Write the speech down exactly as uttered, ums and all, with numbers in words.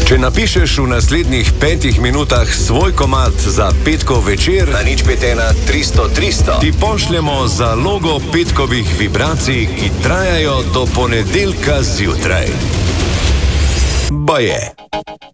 Če napišeš v naslednjih petih minutah svoj komad za petkov večer na nič pet ena tristo tristo, ti pošljemo zalogo petkovih vibracij, ki trajajo do ponedeljka zjutraj. Baje.